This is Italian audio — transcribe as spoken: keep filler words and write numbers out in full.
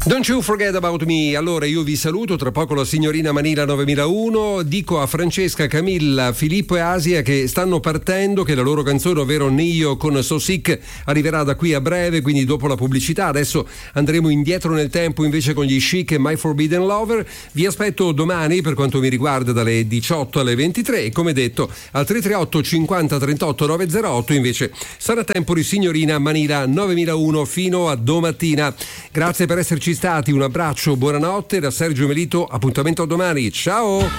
Don't you forget about me. Allora io vi saluto, tra poco la signorina Manila novemilauno. Dico a Francesca, Camilla, Filippo e Asia che stanno partendo, che la loro canzone, ovvero Nio con So Sick, arriverà da qui a breve, quindi dopo la pubblicità. Adesso andremo indietro nel tempo invece con gli Chic e My Forbidden Lover. Vi aspetto domani per quanto mi riguarda dalle diciotto alle ventitré e come detto al tre tre otto cinquanta trentotto novecentotto invece sarà tempo di signorina Manila novemilauno fino a domattina. Grazie per esserci stati, un abbraccio, buonanotte da Sergio Melito, appuntamento a domani, ciao!